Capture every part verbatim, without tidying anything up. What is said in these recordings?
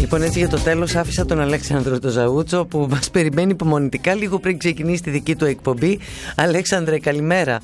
Λοιπόν, έτσι για το τέλος άφησα τον Αλέξανδρο το Ζαούτσο που μας περιμένει υπομονητικά λίγο πριν ξεκινήσει τη δική του εκπομπή. Αλέξανδρε, καλημέρα.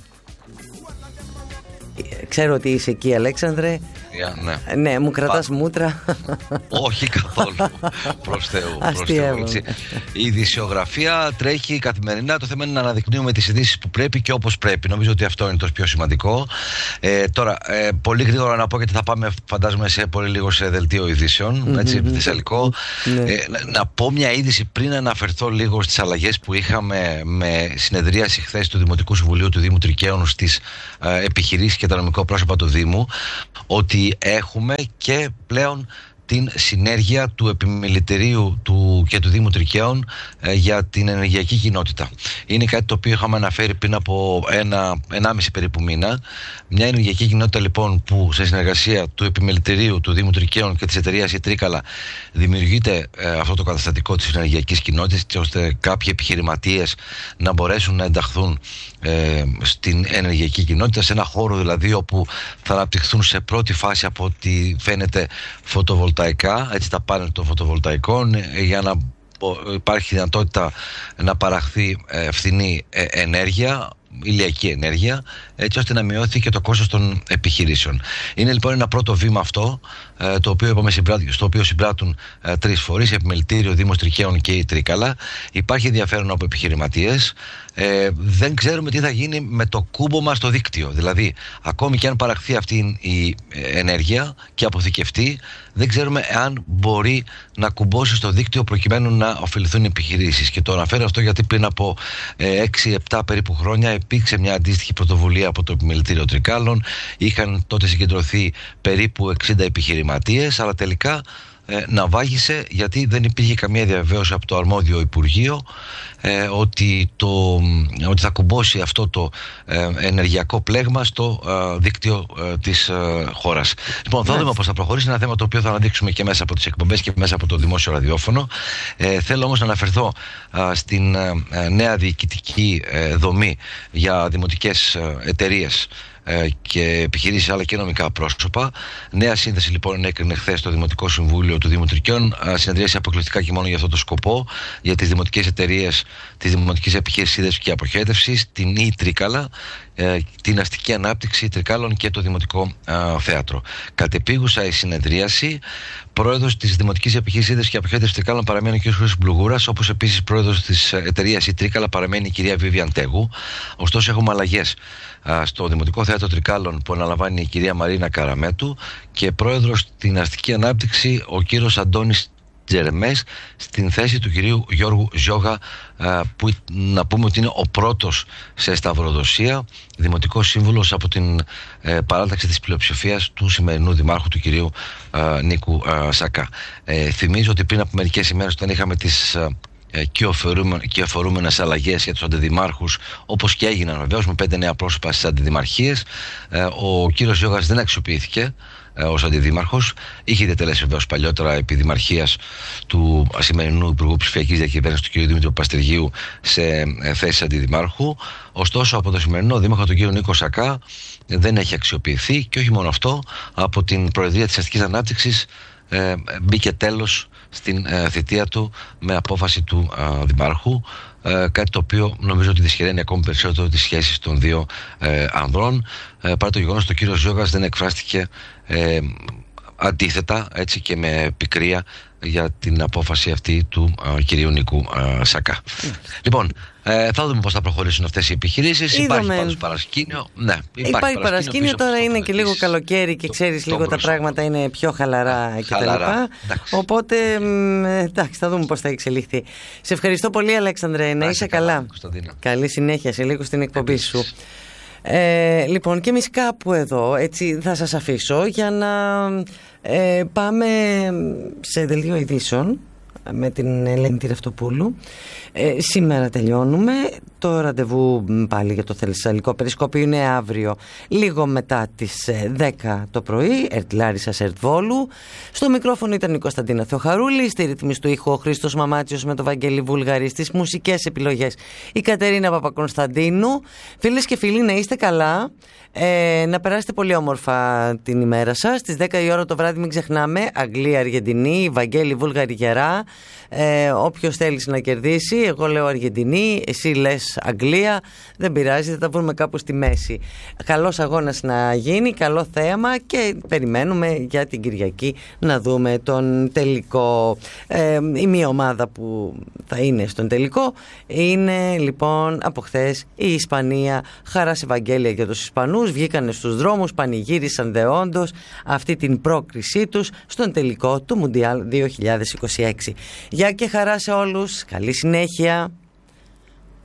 Ξέρω ότι είσαι εκεί, Αλέξανδρε. Yeah, ναι. ναι, μου κρατάς Πα... μούτρα. Όχι καθόλου. Προς Θεού. Προς Θεού. Η ειδησιογραφία τρέχει καθημερινά. Το θέμα είναι να αναδεικνύουμε τις ειδήσεις που πρέπει και όπως πρέπει. Νομίζω ότι αυτό είναι το πιο σημαντικό. Ε, τώρα, ε, πολύ γρήγορα να πω, γιατί θα πάμε, φαντάζομαι, σε πολύ λίγο σε δελτίο ειδήσεων. Mm-hmm. Έτσι, θεσσαλικό. Mm-hmm. Ε, να, να πω μια είδηση πριν αναφερθώ λίγο στις αλλαγές που είχαμε με συνεδρίαση χθες του Δημοτικού Συμβουλίου του Δήμου Τρικαίων στις ε, επιχειρήσεις και τα νομικό πρόσωπα του Δήμου, ότι έχουμε και πλέον την συνέργεια του Επιμελητηρίου του και του Δήμου Τρικαίων ε, για την ενεργειακή κοινότητα. Είναι κάτι το οποίο είχαμε αναφέρει πριν από ένα, ενάμιση περίπου μήνα. Μια ενεργειακή κοινότητα λοιπόν που σε συνεργασία του Επιμελητηρίου του Δήμου Τρικαίων και της εταιρείας η Τρίκαλα δημιουργείται ε, αυτό το καταστατικό της ενεργειακής κοινότητας, ώστε κάποιοι επιχειρηματίες να μπορέσουν να ενταχθούν ε, στην ενεργειακή κοινότητα, σε ένα χώρο δηλαδή όπου θα αναπτυχθούν σε πρώτη φάση από ό,τι φαίνεται φωτοβολταϊκά, έτσι τα πάνελ των φωτοβολταϊκών, για να υπάρχει δυνατότητα να παραχθεί φθηνή ενέργεια, ηλιακή ενέργεια, έτσι ώστε να μειώθει και το κόστος των επιχειρήσεων. Είναι λοιπόν ένα πρώτο βήμα αυτό, το οποίο είπαμε, στο οποίο συμπράττουν τρεις φορείς, Επιμελητήριο, Δήμος Τρικαίων και η Τρίκαλα. Υπάρχει ενδιαφέρον από επιχειρηματίες. Ε, δεν ξέρουμε τι θα γίνει με το κούμπομα στο δίκτυο. Δηλαδή, ακόμη και αν παραχθεί αυτή η ενέργεια και αποθηκευτεί, δεν ξέρουμε αν μπορεί να κουμπώσει στο δίκτυο προκειμένου να ωφεληθούν οι επιχειρήσεις. Και το αναφέρω αυτό γιατί πριν από έξι επτά περίπου χρόνια υπήρξε μια αντίστοιχη πρωτοβουλία από το Επιμελητήριο Τρικάλων. Είχαν τότε συγκεντρωθεί περίπου εξήντα επιχειρηματίες, αλλά τελικά ε, να βάγισε, γιατί δεν υπήρχε καμία διαβεβαίωση από το αρμόδιο Υπουργείο ε, ότι, το, ότι θα κουμπώσει αυτό το ε, ενεργειακό πλέγμα στο ε, δίκτυο ε, της ε, χώρας. Λοιπόν, θα δούμε πώς θα προχωρήσει. Είναι ένα θέμα το οποίο θα αναδείξουμε και μέσα από τις εκπομπές και μέσα από το δημόσιο ραδιόφωνο. Ε, θέλω όμως να αναφερθώ ε, στην ε, νέα διοικητική ε, δομή για δημοτικές ε, εταιρείες και επιχειρήσεις, αλλά και νομικά πρόσωπα. Νέα σύνθεση λοιπόν έκρινε χθες το Δημοτικό Συμβούλιο του Δήμου Τρικαίων. Συνεδρίασε αποκλειστικά και μόνο για αυτό το σκοπό, για τις δημοτικές εταιρείες, τις δημοτικές επιχειρήσεις σύνδεσης και αποχέτευσης, την η Τρίκαλα, την αστική ανάπτυξη Τρικάλων και το Δημοτικό Θέατρο. Κατεπίγουσα η συνεδρίαση. Πρόεδρος της Δημοτικής Επιχείρησης Σύνδεσης και Αποχέτευσης Τρικάλων παραμένει ο κ. Χρήστος Μπλουγούρας, όπως επίσης πρόεδρος της εταιρείας η Τρίκαλα παραμένει η κυρία Βίβιαν Τέγου. Ωστόσο, έχουμε αλλαγές στο Δημοτικό Θέατρο Τρικάλων που αναλαμβάνει η κυρία Μαρίνα Καραμέτου και πρόεδρος στην αστική ανάπτυξη ο κύριος Αντώνης Τζερμές, στην θέση του κυρίου Γιώργου Ζιώγα, που να πούμε ότι είναι ο πρώτος σε σταυροδοσία δημοτικός σύμβουλος από την ε, παράταξη της πλειοψηφίας του σημερινού δημάρχου, του κυρίου ε, Νίκου ε, Σακά. Ε, θυμίζω ότι πριν από μερικές ημέρες, όταν είχαμε τις ε, και αφορούμενες αλλαγές για τους αντιδημάρχους, όπως και έγιναν βεβαίως με πέντε νέα πρόσωπα στις αντιδημαρχίες, ε, ο κύριος Ζιώγας δεν αξιοποιήθηκε ως αντιδήμαρχος. Είχε διατελέσει βεβαίως παλιότερα επί δημαρχίας του σημερινού Υπουργού Ψηφιακής Διακυβέρνησης του κ. Δημήτρου Παστεργίου σε θέση αντιδημάρχου. Ωστόσο, από το σημερινό δήμαρχο, τον κ. Νίκο Σακά, δεν έχει αξιοποιηθεί, και όχι μόνο αυτό, από την Προεδρία της Αστικής Ανάπτυξης ε, μπήκε τέλος στην ε, θητεία του με απόφαση του ε, δημάρχου. Ε, κάτι το οποίο νομίζω ότι δυσχεραίνει ακόμη περισσότερο τις σχέσεις των δύο ε, ανδρών, ε, παρά το γεγονός ότι ο κύριος Ζιώγας δεν εκφράστηκε ε, αντίθετα, έτσι, και με πικρία για την απόφαση αυτή του ε, κυρίου Νίκου ε, Σακά. Mm. Λοιπόν, ε, θα δούμε πώς θα προχωρήσουν αυτές οι επιχειρήσεις. Είδαμε. Υπάρχει πάντως παρασκήνιο. Ναι, υπάρχει, υπάρχει παρασκήνιο, τώρα είναι και λίγο καλοκαίρι και ξέρεις, λίγο τα πράγματα είναι πιο χαλαρά κτλ. Οπότε εντάξει, θα δούμε πώς θα εξελιχθεί. Σε ευχαριστώ πολύ, Αλέξανδρε, να είσαι καλά. καλά. Καλή συνέχεια σε λίγο στην εκπομπή Επίσης. σου. Ε, λοιπόν, και εμείς κάπου εδώ έτσι θα σας αφήσω για να ε, πάμε σε δελτίο ειδήσεων. με την Ελένη Τυρευτοπούλου. Ε, σήμερα τελειώνουμε. Το ραντεβού πάλι για το Θεσσαλικό Περισκόπιο είναι αύριο λίγο μετά τις δέκα το πρωί. ΕΡΤ Λάρισσας, ΕΡΤ Βόλου. Στο μικρόφωνο ήταν η Κωνσταντίνα Θεοχαρούλη, στη ρύθμιση του ήχου ο Χρήστος Μαμάτσιος με το Βαγγέλη Βούλγαρη, στις μουσικές επιλογές η Κατερίνα Παπακωνσταντίνου. Φίλες και φίλοι, να είστε καλά, ε, να περάσετε πολύ όμορφα την ημέρα σας. Στις δέκα η ώρα το βράδυ μην ξεχνάμε Αγγλία Αργεντινή, Βαγγέλη Βούλγαρη Γερά. Ε, όποιος θέλει να κερδίσει, εγώ λέω Αργεντινή, εσύ λες Αγγλία, δεν πειράζει, θα τα βρούμε κάπου στη μέση. Καλός αγώνας να γίνει, καλό θέαμα και περιμένουμε για την Κυριακή να δούμε τον τελικό. Ε, η μία ομάδα που θα είναι στον τελικό είναι λοιπόν από χθες η Ισπανία. Χαρά σε Ευαγγέλια για τους Ισπανούς, βγήκανε στους δρόμους, πανηγύρισαν δεόντως αυτή την πρόκρισή τους στον τελικό του Μουντιάλ δύο χιλιάδες είκοσι έξι. Γεια και χαρά σε όλους, καλή συνέχεια.